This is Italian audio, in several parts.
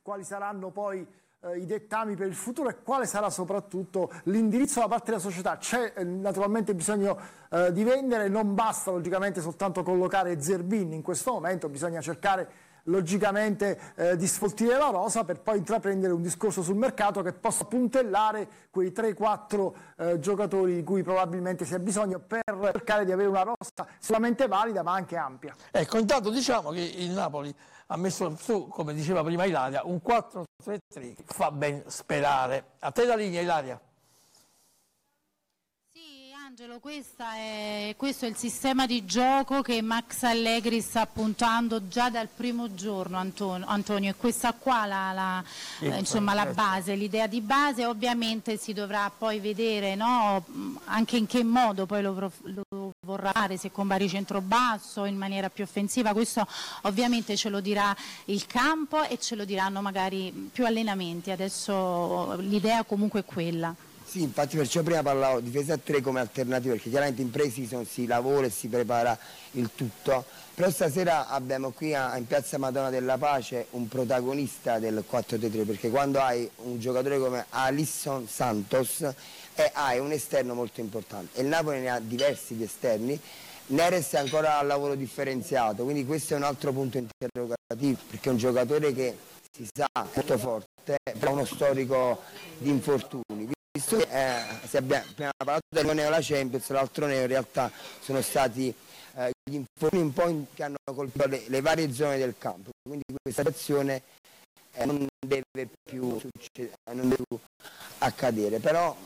quali saranno poi i dettami per il futuro e quale sarà soprattutto l'indirizzo da parte della società. C'è naturalmente bisogno di vendere, non basta logicamente soltanto collocare Zerbin in questo momento, bisogna cercare logicamente di sfoltire la rosa per poi intraprendere un discorso sul mercato che possa puntellare quei 3-4 giocatori di cui probabilmente si ha bisogno per cercare di avere una rosa solamente valida ma anche ampia. Ecco, intanto diciamo che il Napoli ha messo su, come diceva prima Ilaria, un 4-3-3 che fa ben sperare. A te la linea, Ilaria. Angelo, questo è il sistema di gioco che Max Allegri sta puntando già dal primo giorno, Antonio, e questa qua insomma, la base, l'idea di base. Ovviamente si dovrà poi vedere, no, anche in che modo poi lo vorrà fare, se con baricentro basso, in maniera più offensiva. Questo ovviamente ce lo dirà il campo e ce lo diranno magari più allenamenti. Adesso l'idea comunque è quella. Sì, infatti perciò prima parlavo di difesa a 3 come alternativa, perché chiaramente in pre-season si lavora e si prepara il tutto, però stasera abbiamo qui in Piazza Madonna della Pace un protagonista del 4-3-3, perché quando hai un giocatore come Alisson Santos hai un esterno molto importante, e il Napoli ne ha diversi di esterni. Neres è ancora al lavoro differenziato, quindi questo è un altro punto interrogativo, perché è un giocatore che si sa molto forte, però ha uno storico di infortuni. Visto che se abbiamo appena parlato del neo la Champions, l'altro neo in realtà sono stati gli infortuni un po' che hanno colpito le varie zone del campo, quindi questa situazione non deve più accadere, però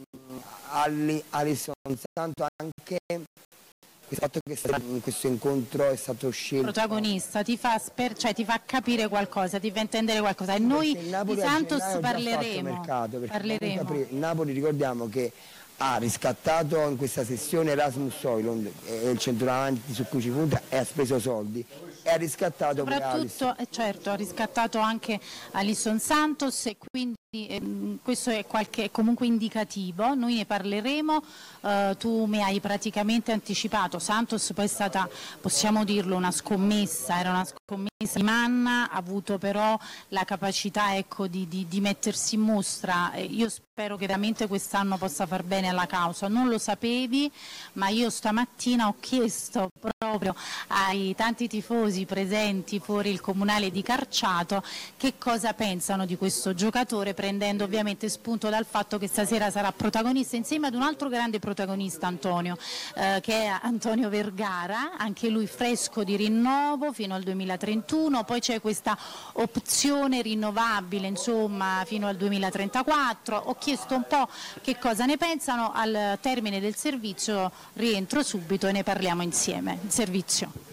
Alisson Santos anche il fatto che in questo incontro è stato scelto protagonista, ti fa capire qualcosa, ti fa intendere qualcosa, e noi di Santos parleremo. Il Napoli, ricordiamo che ha riscattato in questa sessione Erasmus Højlund, il centravanti su cui ci punta, e ha speso soldi, e ha riscattato soprattutto, certo, ha riscattato anche Alisson Santos, e quindi questo è comunque indicativo. Noi ne parleremo, tu mi hai praticamente anticipato. Santos poi è stata, possiamo dirlo, una scommessa, era una scommessa di Manna, ha avuto però la capacità, ecco, di mettersi in mostra. Io spero che veramente quest'anno possa far bene alla causa. Non lo sapevi, ma io stamattina ho chiesto proprio ai tanti tifosi presenti fuori il comunale di Carciato che cosa pensano di questo giocatore, prendendo ovviamente spunto dal fatto che stasera sarà protagonista insieme ad un altro grande protagonista, Antonio, che è Antonio Vergara, anche lui fresco di rinnovo fino al 2031, poi c'è questa opzione rinnovabile, insomma, fino al 2034. Ho chiesto un po' che cosa ne pensano. Al termine del servizio rientro subito e ne parliamo insieme. Il servizio.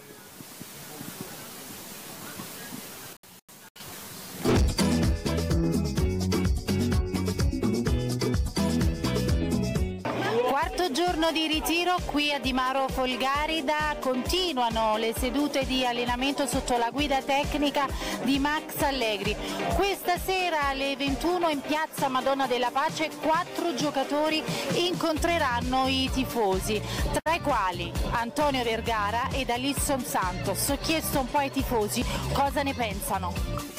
Giorno di ritiro qui a Di Maro Folgarida, continuano le sedute di allenamento sotto la guida tecnica di Max Allegri. Questa sera alle 21 in Piazza Madonna della Pace 4 giocatori incontreranno i tifosi, tra i quali Antonio Vergara ed Alisson Santos. Ho chiesto un po' ai tifosi cosa ne pensano.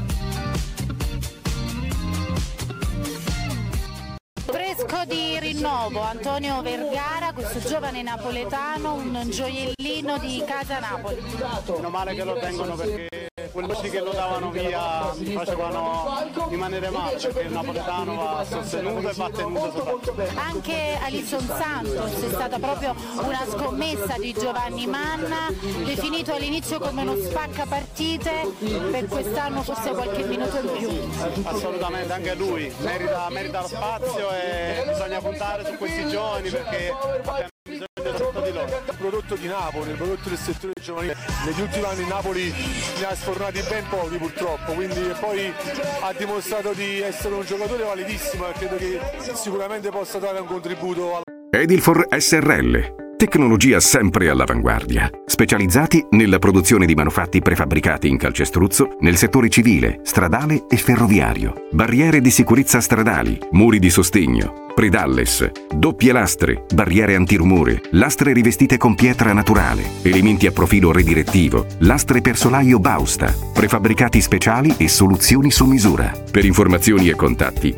Fresco di rinnovo Antonio Vergara, questo giovane napoletano, un gioiellino di casa Napoli. Meno male che lo tengono, perché quello sì che lo davano via mi facevano rimanere male, perché il napoletano va sostenuto e va tenuto soprattutto. Anche Alisson Santos è stata proprio una scommessa di Giovanni Manna, definito all'inizio come uno spacca partite, per quest'anno forse qualche minuto in più. Assolutamente, anche lui merita lo spazio e bisogna puntare su questi giovani, perché abbiamo bisogno soprattutto di loro. Il prodotto di Napoli, il prodotto del settore giovanile, negli ultimi anni Napoli ne ha sfornati ben pochi purtroppo, quindi poi ha dimostrato di essere un giocatore validissimo e credo che sicuramente possa dare un contributo. Edilfor SRL, Tecnologia sempre all'avanguardia. Specializzati nella produzione di manufatti prefabbricati in calcestruzzo nel settore civile, stradale e ferroviario. Barriere di sicurezza stradali, muri di sostegno, predalles, doppie lastre, barriere antirumore, lastre rivestite con pietra naturale, elementi a profilo redirettivo, lastre per solaio Bausta, prefabbricati speciali e soluzioni su misura. Per informazioni e contatti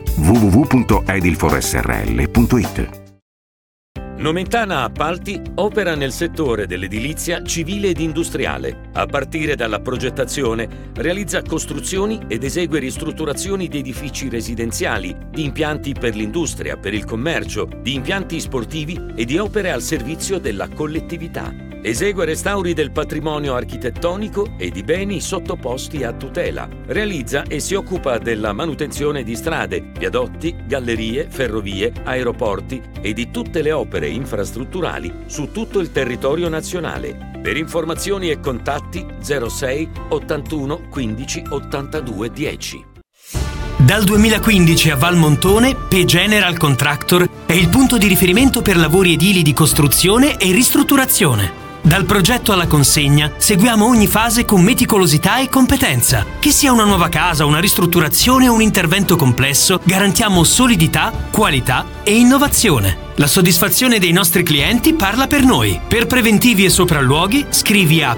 www.edilforsrl.it. Nomentana Appalti opera nel settore dell'edilizia civile ed industriale. A partire dalla progettazione, realizza costruzioni ed esegue ristrutturazioni di edifici residenziali, di impianti per l'industria, per il commercio, di impianti sportivi e di opere al servizio della collettività. Esegue restauri del patrimonio architettonico e di beni sottoposti a tutela. Realizza e si occupa della manutenzione di strade, viadotti, gallerie, ferrovie, aeroporti e di tutte le opere infrastrutturali su tutto il territorio nazionale. Per informazioni e contatti 06 81 15 82 10. Dal 2015 a Valmontone, P General Contractor è il punto di riferimento per lavori edili di costruzione e ristrutturazione. Dal progetto alla consegna seguiamo ogni fase con meticolosità e competenza. Che sia una nuova casa, una ristrutturazione o un intervento complesso, garantiamo solidità, qualità e innovazione. La soddisfazione dei nostri clienti parla per noi. Per preventivi e sopralluoghi scrivi a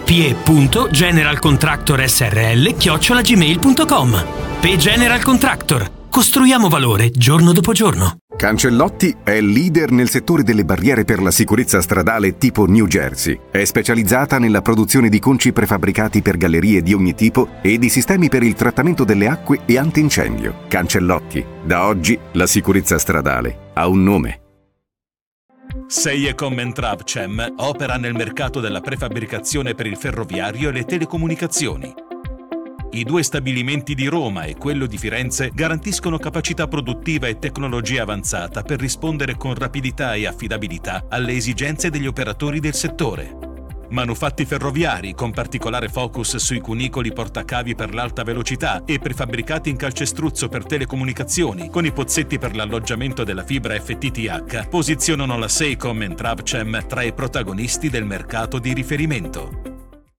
pie.generalcontractorsrl@gmail.com. P General Contractor. Costruiamo valore giorno dopo giorno. Cancellotti è leader nel settore delle barriere per la sicurezza stradale tipo New Jersey. È specializzata nella produzione di conci prefabbricati per gallerie di ogni tipo e di sistemi per il trattamento delle acque e antincendio. Cancellotti. Da oggi la sicurezza stradale ha un nome. Seiecom Travcem opera nel mercato della prefabbricazione per il ferroviario e le telecomunicazioni. I due stabilimenti di Roma e quello di Firenze garantiscono capacità produttiva e tecnologia avanzata per rispondere con rapidità e affidabilità alle esigenze degli operatori del settore. Manufatti ferroviari con particolare focus sui cunicoli portacavi per l'alta velocità e prefabbricati in calcestruzzo per telecomunicazioni con i pozzetti per l'alloggiamento della fibra FTTH posizionano la Seiecom Travcem tra i protagonisti del mercato di riferimento.